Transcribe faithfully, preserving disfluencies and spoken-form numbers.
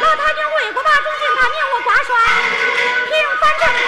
他军魏国把中军他命我挂帅。